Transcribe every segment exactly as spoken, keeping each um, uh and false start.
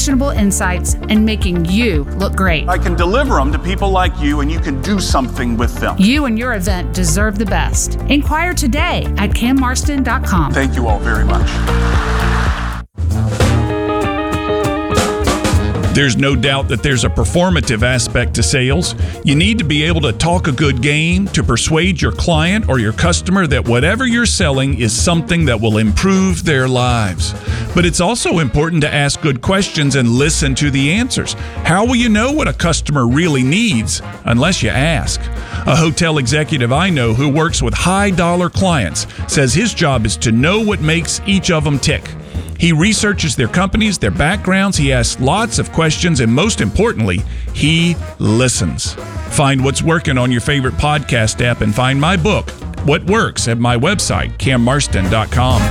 actionable insights and making you look great. I can deliver them to people like you, and you can do something with them. You and your event deserve the best. Inquire today at cam marston dot com. Thank you all very much. There's no doubt that there's a performative aspect to sales. You need to be able to talk a good game to persuade your client or your customer that whatever you're selling is something that will improve their lives. But it's also important to ask good questions and listen to the answers. How will you know what a customer really needs unless you ask? A hotel executive I know who works with high-dollar clients says his job is to know what makes each of them tick. He researches their companies, their backgrounds, he asks lots of questions, and most importantly, he listens. Find what's working on your favorite podcast app and find my book, What Works, at my website, cam marston dot com.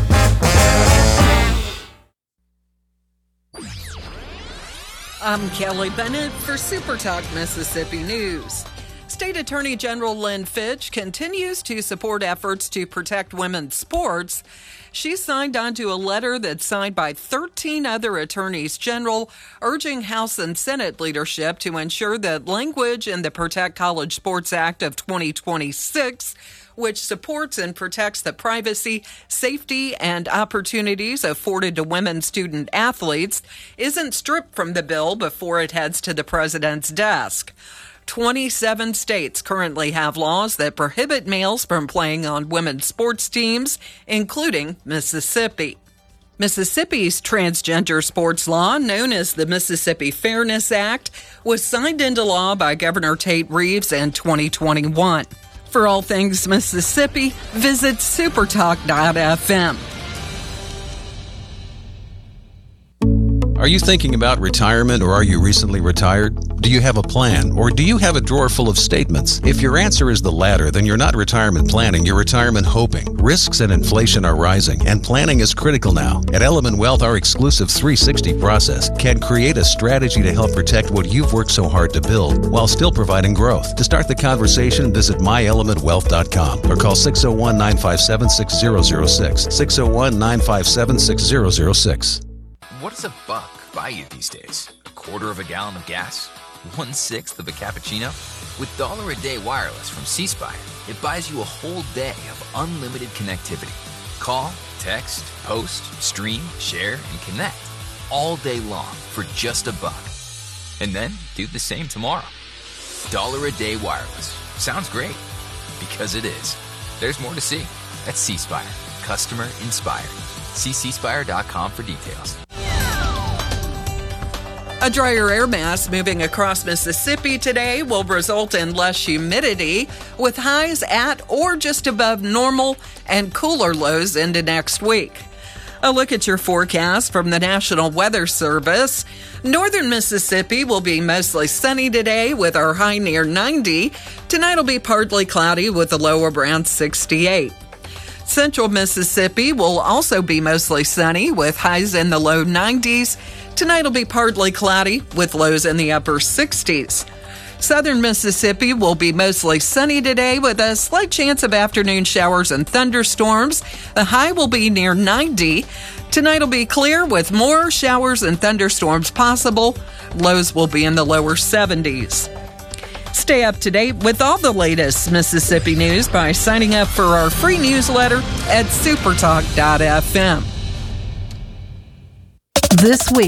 I'm Kelly Bennett for Super Talk Mississippi News. State Attorney General Lynn Fitch continues to support efforts to protect women's sports. She signed onto a letter that's signed by thirteen other attorneys general, urging House and Senate leadership to ensure that language in the Protect College Sports Act of twenty twenty-six, which supports and protects the privacy, safety, and opportunities afforded to women student athletes, isn't stripped from the bill before it heads to the president's desk. twenty-seven states currently have laws that prohibit males from playing on women's sports teams, including Mississippi. Mississippi's transgender sports law, known as the Mississippi Fairness Act, was signed into law by Governor Tate Reeves in twenty twenty-one. For all things Mississippi, visit supertalk dot f m. Are you thinking about retirement, or are you recently retired? Do you have a plan, or do you have a drawer full of statements? If your answer is the latter, then you're not retirement planning, you're retirement hoping. Risks and inflation are rising, and planning is critical now. At Element Wealth, our exclusive three sixty process can create a strategy to help protect what you've worked so hard to build, while still providing growth. To start the conversation, visit my element wealth dot com or call six oh one, nine five seven, six oh oh six, six oh one, nine five seven, six oh oh six. What does a buck buy you these days? A quarter of a gallon of gas? One-sixth of a cappuccino? With Dollar a Day Wireless from C Spire, it buys you a whole day of unlimited connectivity. Call, text, post, stream, share, and connect all day long for just a buck. And then do the same tomorrow. Dollar a Day Wireless. Sounds great. Because it is. There's more to see. That's C Spire. Customer inspired. See c spire dot com for details. A drier air mass moving across Mississippi today will result in less humidity, with highs at or just above normal and cooler lows into next week. A look at your forecast from the National Weather Service. Northern Mississippi will be mostly sunny today with our high near ninety. Tonight will be partly cloudy with a low around sixty-eight. Central Mississippi will also be mostly sunny with highs in the low nineties. Tonight will be partly cloudy with lows in the upper sixties. Southern Mississippi will be mostly sunny today with a slight chance of afternoon showers and thunderstorms. The high will be near ninety. Tonight will be clear with more showers and thunderstorms possible. Lows will be in the lower seventies. Stay up to date with all the latest Mississippi news by signing up for our free newsletter at supertalk dot f m. This week